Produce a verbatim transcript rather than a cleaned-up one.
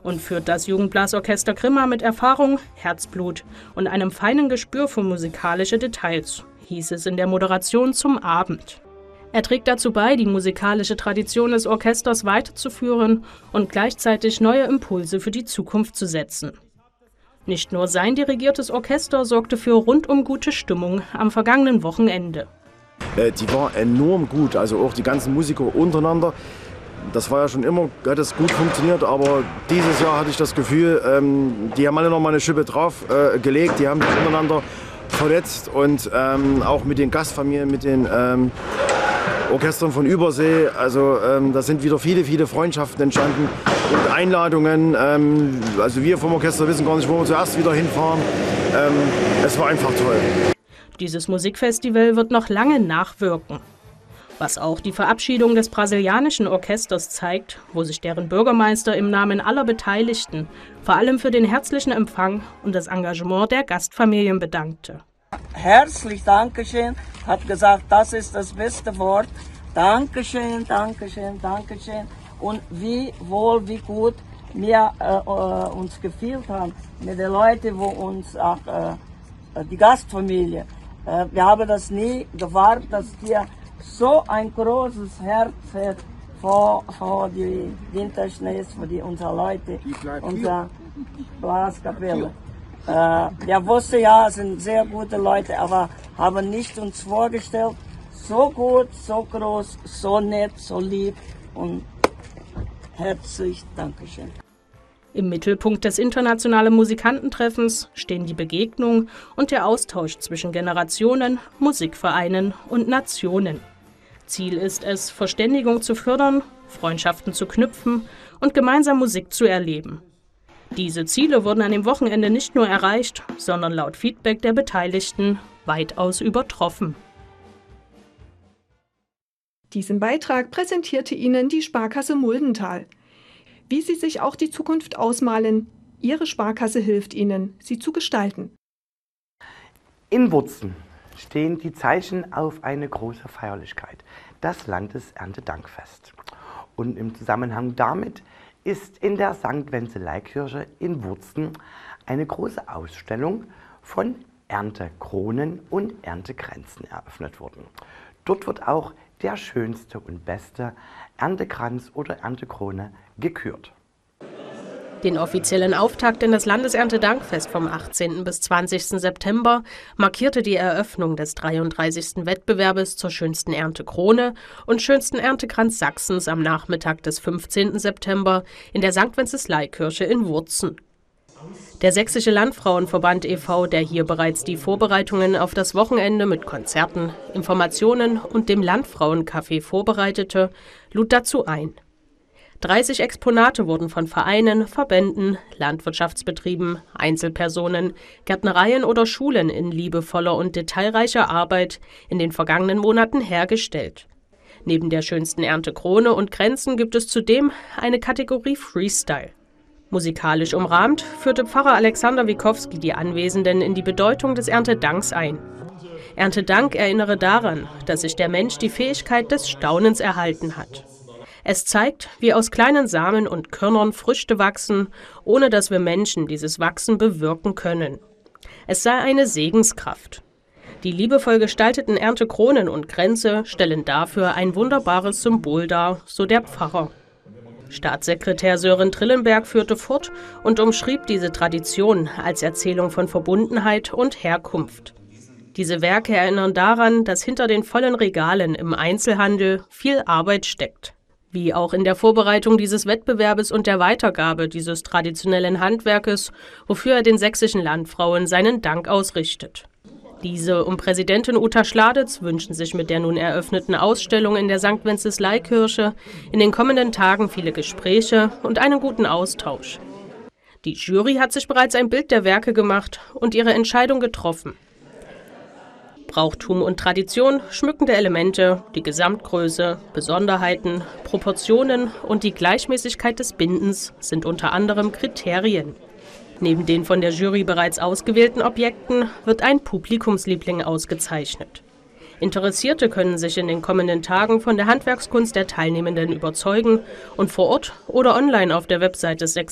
und führt das Jugendblasorchester Grimma mit Erfahrung, Herzblut und einem feinen Gespür für musikalische Details, hieß es in der Moderation zum Abend. Er trägt dazu bei, die musikalische Tradition des Orchesters weiterzuführen und gleichzeitig neue Impulse für die Zukunft zu setzen. Nicht nur sein dirigiertes Orchester sorgte für rundum gute Stimmung am vergangenen Wochenende. Äh, die war enorm gut, also auch die ganzen Musiker untereinander. Das war ja schon immer, hat es gut funktioniert, aber dieses Jahr hatte ich das Gefühl, ähm, die haben alle noch mal eine Schippe drauf äh, gelegt, die haben sich untereinander verletzt und ähm, auch mit den Gastfamilien, mit den ähm, Orchestern von Übersee, also ähm, da sind wieder viele, viele Freundschaften entstanden und Einladungen. Ähm, also wir vom Orchester wissen gar nicht, wo wir zuerst wieder hinfahren. Ähm, es war einfach toll. Dieses Musikfestival wird noch lange nachwirken. Was auch die Verabschiedung des brasilianischen Orchesters zeigt, wo sich deren Bürgermeister im Namen aller Beteiligten vor allem für den herzlichen Empfang und das Engagement der Gastfamilien bedankte. Herzlich Dankeschön, hat gesagt, das ist das beste Wort. Dankeschön, Dankeschön, Dankeschön. Und wie wohl, wie gut wir äh, äh, uns gefühlt haben mit den Leuten, wo uns auch äh, die Gastfamilie. Äh, wir haben das nie gewartet, dass hier so ein großes Herz hat vor, vor die Winterschnees, für die unsere Leute, unsere Blaskapelle. Äh, wir wussten ja, es sind sehr gute Leute, aber haben nicht uns vorgestellt, so gut, so groß, so nett, so lieb und herzlich Dankeschön. Im Mittelpunkt des internationalen Musikantentreffens stehen die Begegnung und der Austausch zwischen Generationen, Musikvereinen und Nationen. Ziel ist es, Verständigung zu fördern, Freundschaften zu knüpfen und gemeinsam Musik zu erleben. Diese Ziele wurden an dem Wochenende nicht nur erreicht, sondern laut Feedback der Beteiligten weitaus übertroffen. Diesen Beitrag präsentierte Ihnen die Sparkasse Muldental. Wie Sie sich auch die Zukunft ausmalen, Ihre Sparkasse hilft Ihnen, sie zu gestalten. In Wurzen stehen die Zeichen auf eine große Feierlichkeit, das Landeserntedankfest. Und im Zusammenhang damit ist in der Sankt Wenzelei-Kirche in Wurzen eine große Ausstellung von Erntekronen und Erntekränzen eröffnet worden. Dort wird auch der schönste und beste Erntekranz oder Erntekrone gekürt. Den offiziellen Auftakt in das Landeserntedankfest vom achtzehnten bis zwanzigsten September markierte die Eröffnung des dreiunddreißigsten Wettbewerbes zur schönsten Erntekrone und schönsten Erntekranz Sachsens am Nachmittag des fünfzehnten September in der Sankt Wenceslai-Kirche in Wurzen. Der Sächsische Landfrauenverband e V, der hier bereits die Vorbereitungen auf das Wochenende mit Konzerten, Informationen und dem Landfrauencafé vorbereitete, lud dazu ein. dreißig Exponate wurden von Vereinen, Verbänden, Landwirtschaftsbetrieben, Einzelpersonen, Gärtnereien oder Schulen in liebevoller und detailreicher Arbeit in den vergangenen Monaten hergestellt. Neben der schönsten Erntekrone und Kränzen gibt es zudem eine Kategorie Freestyle. Musikalisch umrahmt führte Pfarrer Alexander Wikowski die Anwesenden in die Bedeutung des Erntedanks ein. Erntedank erinnere daran, dass sich der Mensch die Fähigkeit des Staunens erhalten hat. Es zeigt, wie aus kleinen Samen und Körnern Früchte wachsen, ohne dass wir Menschen dieses Wachsen bewirken können. Es sei eine Segenskraft. Die liebevoll gestalteten Erntekronen und Kränze stellen dafür ein wunderbares Symbol dar, so der Pfarrer. Staatssekretär Sören Trillenberg führte fort und umschrieb diese Tradition als Erzählung von Verbundenheit und Herkunft. Diese Werke erinnern daran, dass hinter den vollen Regalen im Einzelhandel viel Arbeit steckt. Wie auch in der Vorbereitung dieses Wettbewerbes und der Weitergabe dieses traditionellen Handwerkes, wofür er den sächsischen Landfrauen seinen Dank ausrichtet. Diese um Präsidentin Uta Schladitz wünschen sich mit der nun eröffneten Ausstellung in der Sankt Wenceslai-Kirche in den kommenden Tagen viele Gespräche und einen guten Austausch. Die Jury hat sich bereits ein Bild der Werke gemacht und ihre Entscheidung getroffen. Brauchtum und Tradition, schmückende Elemente, die Gesamtgröße, Besonderheiten, Proportionen und die Gleichmäßigkeit des Bindens sind unter anderem Kriterien. Neben den von der Jury bereits ausgewählten Objekten wird ein Publikumsliebling ausgezeichnet. Interessierte können sich in den kommenden Tagen von der Handwerkskunst der Teilnehmenden überzeugen und vor Ort oder online auf der Website des